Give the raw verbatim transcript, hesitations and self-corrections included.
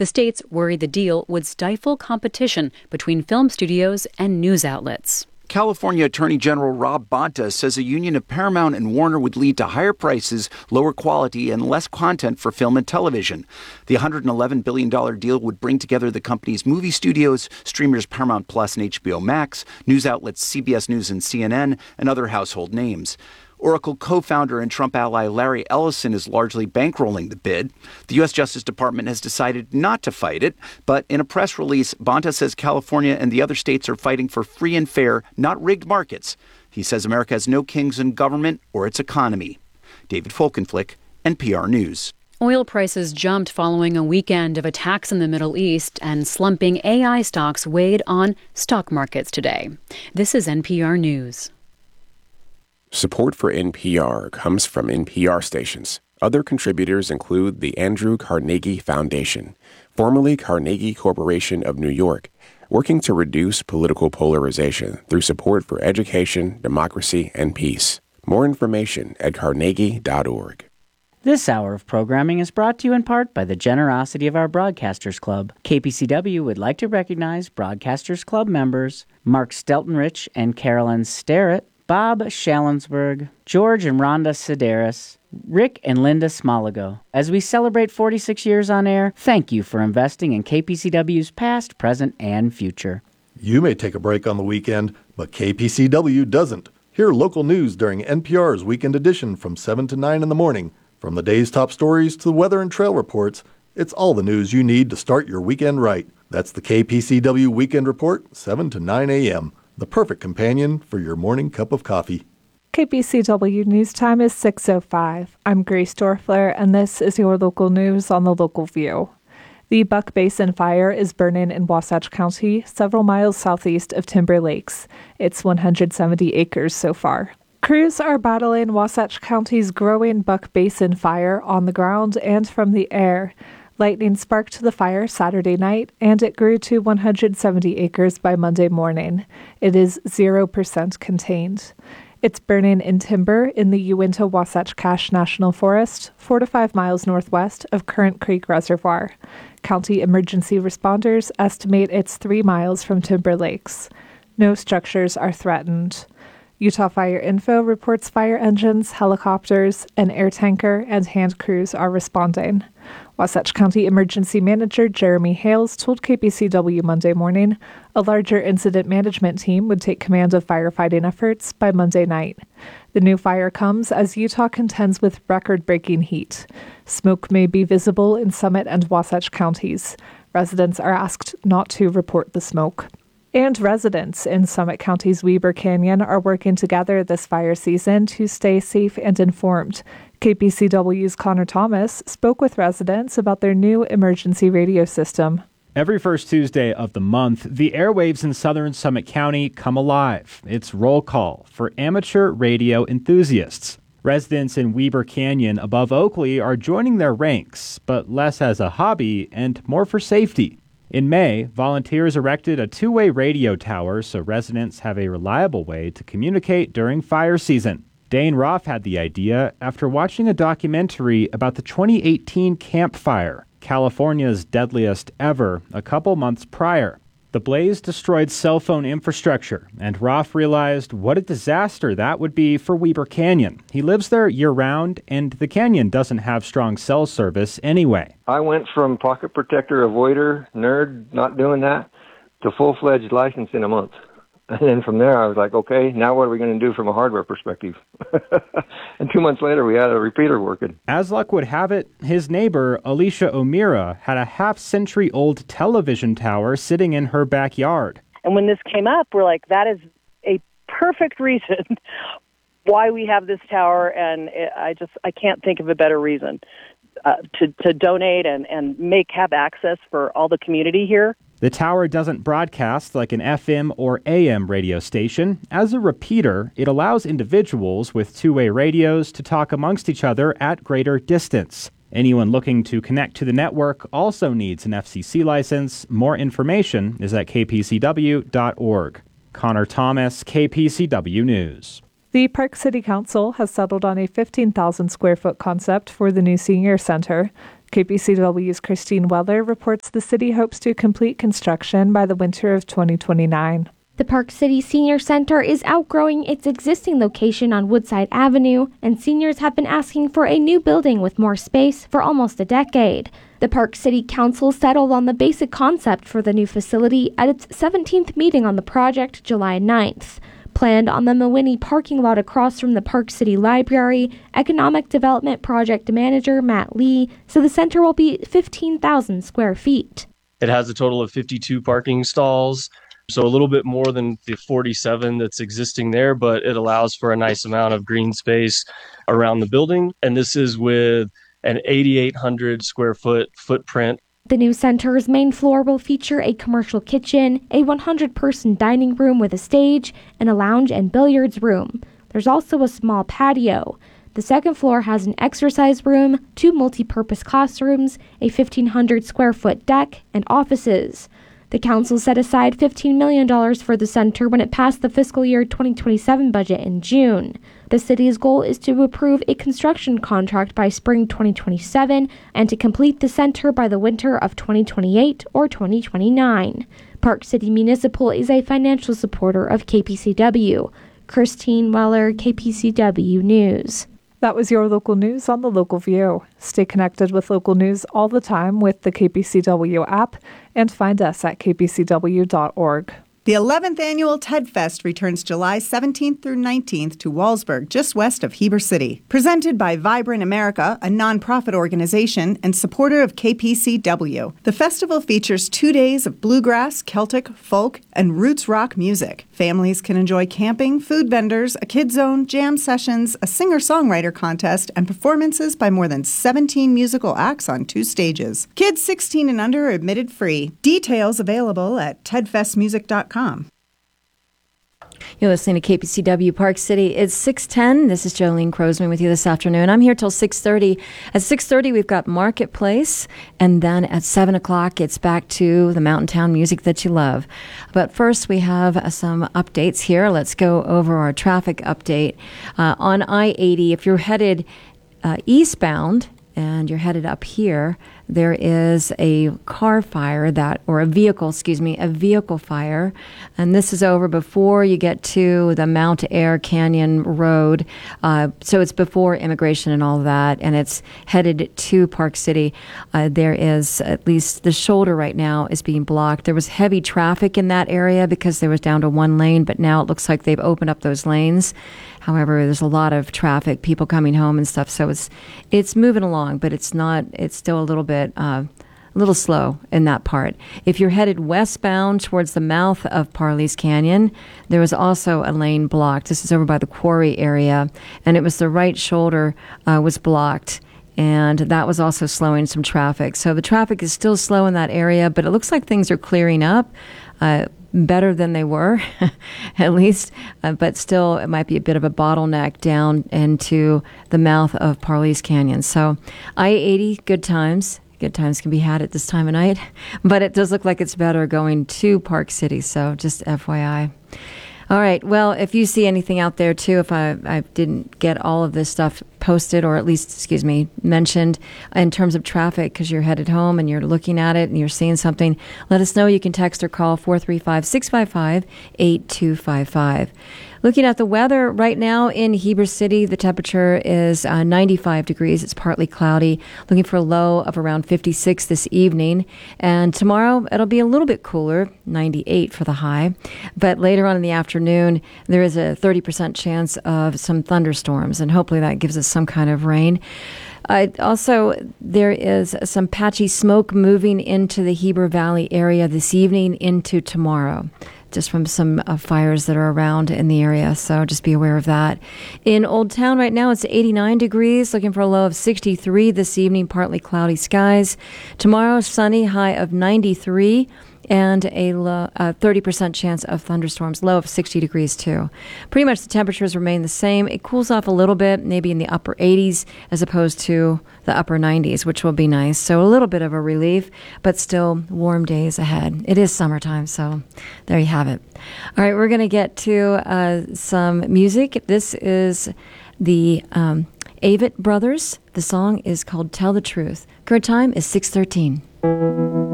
The states worry the deal would stifle competition between film studios and news outlets. California Attorney General Rob Bonta says a union of Paramount and Warner would lead to higher prices, lower quality, and less content for film and television. The one hundred eleven billion dollars deal would bring together the company's movie studios, streamers Paramount Plus and H B O Max, news outlets C B S News and C N N, and other household names. Oracle co-founder and Trump ally Larry Ellison is largely bankrolling the bid. The U S Justice Department has decided not to fight it, but in a press release, Bonta says California and the other states are fighting for free and fair, not rigged markets. He says America has no kings in government or its economy. David Folkenflik, N P R News. Oil prices jumped following a weekend of attacks in the Middle East, and slumping A I stocks weighed on stock markets today. This is N P R News. Support for N P R comes from N P R stations. Other contributors include the Andrew Carnegie Foundation, formerly Carnegie Corporation of New York, working to reduce political polarization through support for education, democracy, and peace. More information at carnegie dot org. This hour of programming is brought to you in part by the generosity of our Broadcasters Club. K P C W would like to recognize Broadcasters Club members Mark Steltenrich and Carolyn Starrett, Bob Shallensberg, George and Rhonda Sedaris, Rick and Linda Smoligo. As we celebrate forty-six years on air, thank you for investing in K P C W's past, present, and future. You may take a break on the weekend, but K P C W doesn't. Hear local news during N P R's Weekend Edition from seven to nine in the morning. From the day's top stories to the weather and trail reports, it's all the news you need to start your weekend right. That's the K P C W Weekend Report, seven to nine a.m., the perfect companion for your morning cup of coffee. K P C W News Time is six oh five. I'm Grace Dorfler, and this is your local news on the Local View. The Buck Basin Fire is burning in Wasatch County, several miles southeast of Timber Lakes. It's one hundred seventy acres so far. Crews are battling Wasatch County's growing Buck Basin fire on the ground and from the air. Lightning sparked the fire Saturday night, and it grew to one hundred seventy acres by Monday morning. It is zero percent contained. It's burning in timber in the Uinta-Wasatch Cache National Forest, four to five miles northwest of Currant Creek Reservoir. County emergency responders estimate it's three miles from Timber Lakes. No structures are threatened. Utah Fire Info reports fire engines, helicopters, an air tanker, and hand crews are responding. Wasatch County Emergency Manager Jeremy Hales told K P C W Monday morning a larger incident management team would take command of firefighting efforts by Monday night. The new fire comes as Utah contends with record-breaking heat. Smoke may be visible in Summit and Wasatch counties. Residents are asked not to report the smoke. And residents in Summit County's Weber Canyon are working together this fire season to stay safe and informed. K P C W's Connor Thomas spoke with residents about their new emergency radio system. Every first Tuesday of the month, the airwaves in southern Summit County come alive. It's roll call for amateur radio enthusiasts. Residents in Weber Canyon above Oakley are joining their ranks, but less as a hobby and more for safety. In May, volunteers erected a two-way radio tower so residents have a reliable way to communicate during fire season. Dane Roth had the idea after watching a documentary about the twenty eighteen Camp Fire, California's deadliest ever, a couple months prior. The blaze destroyed cell phone infrastructure, and Roth realized what a disaster that would be for Weber Canyon. He lives there year-round, and the canyon doesn't have strong cell service anyway. I went from pocket protector, avoider, nerd, not doing that, to full-fledged license in a month. And then from there, I was like, okay, now what are we going to do from a hardware perspective? And two months later, we had a repeater working. As luck would have it, his neighbor, Alicia O'Meara, had a half-century-old television tower sitting in her backyard. And when this came up, we're like, that is a perfect reason why we have this tower, and it, I just, I can't think of a better reason uh, to, to donate and, and make, have access for all the community here. The tower doesn't broadcast like an F M or A M radio station. As a repeater, it allows individuals with two-way radios to talk amongst each other at greater distance. Anyone looking to connect to the network also needs an F C C license. More information is at k p c w dot org. Connor Thomas, K P C W News. The Park City Council has settled on a fifteen thousand square foot concept for the new senior center. K P C W's Christine Weller reports the city hopes to complete construction by the winter of twenty twenty-nine. The Park City Senior Center is outgrowing its existing location on Woodside Avenue, and seniors have been asking for a new building with more space for almost a decade. The Park City Council settled on the basic concept for the new facility at its seventeenth meeting on the project July ninth. Planned on the Mawinnie parking lot across from the Park City Library, Economic Development Project Manager Matt Lee said the center will be fifteen thousand square feet. It has a total of fifty-two parking stalls, so a little bit more than the forty-seven that's existing there, but it allows for a nice amount of green space around the building. And this is with an eighty-eight hundred square foot footprint. The new center's main floor will feature a commercial kitchen, a one hundred person dining room with a stage, and a lounge and billiards room. There's also a small patio. The second floor has an exercise room, two multi-purpose classrooms, a fifteen hundred square foot deck, and offices. The council set aside fifteen million dollars for the center when it passed the fiscal year twenty twenty-seven budget in June. The city's goal is to approve a construction contract by spring twenty twenty-seven and to complete the center by the winter of twenty twenty-eight or twenty twenty-nine. Park City Municipal is a financial supporter of K P C W. Christine Weller, K P C W News. That was your local news on the Local View. Stay connected with local news all the time with the K P C W app and find us at k p c w dot org. The eleventh Annual TED Fest returns July seventeenth through nineteenth to Wallsburg, just west of Heber City. Presented by Vibrant America, a nonprofit organization and supporter of K P C W. The festival features two days of bluegrass, Celtic, folk, and roots rock music. Families can enjoy camping, food vendors, a kid zone, jam sessions, a singer-songwriter contest, and performances by more than seventeen musical acts on two stages. Kids sixteen and under are admitted free. Details available at ted fest music dot com. You're listening to K P C W Park City. It's six ten. This is Jolene Crosman with you this afternoon. I'm here till six thirty. At six thirty, we've got Marketplace, and then at seven o'clock, it's back to the Mountain Town music that you love. But first, we have uh, some updates here. Let's go over our traffic update. Uh, on I eighty, if you're headed uh, eastbound and you're headed up here, there is a car fire that, or a vehicle, excuse me, a vehicle fire. And this is over before you get to the Mount Air Canyon Road. Uh, so it's before immigration and all of that. And it's headed to Park City. Uh, there is at least the shoulder right now is being blocked. There was heavy traffic in that area because there was down to one lane, but now it looks like they've opened up those lanes. However, there's a lot of traffic, people coming home and stuff. So it's it's moving along, but it's not, it's still a little bit, uh, a little slow in that part. If you're headed westbound towards the mouth of Parley's Canyon, there was also a lane blocked. This is over by the quarry area, and it was the right shoulder uh, was blocked. And that was also slowing some traffic. So the traffic is still slow in that area, but it looks like things are clearing up. Uh, better than they were, at least, uh, but still it might be a bit of a bottleneck down into the mouth of Parley's Canyon. So I eighty, good times. Good times can be had at this time of night, but it does look like it's better going to Park City, so just F Y I. All right, well, if you see anything out there, too, if I, I didn't get all of this stuff posted, or at least, excuse me, mentioned in terms of traffic, because you're headed home and you're looking at it and you're seeing something, let us know. You can text or call four three five, six five five, eight two five five. Looking at the weather right now in Heber City, the temperature is uh, ninety-five degrees. It's partly cloudy. Looking for a low of around fifty-six this evening. And tomorrow, it'll be a little bit cooler, ninety-eight for the high. But later on in the afternoon, there is a thirty percent chance of some thunderstorms, and hopefully that gives us some kind of rain. Uh, also, there is some patchy smoke moving into the Heber Valley area this evening into tomorrow, just from some uh, fires that are around in the area. So just be aware of that. In Old Town right now, it's eighty-nine degrees, looking for a low of sixty-three this evening, partly cloudy skies. Tomorrow, sunny, high of ninety-three, and a low, uh, thirty percent chance of thunderstorms, low of sixty degrees too. Pretty much the temperatures remain the same. It cools off a little bit, maybe in the upper eighties as opposed to the upper nineties, which will be nice. So a little bit of a relief, but still warm days ahead. It is summertime, so there you have it. All right, we're going to get to uh, some music. This is the um, Avett Brothers. The song is called Tell the Truth. Current time is six thirteen.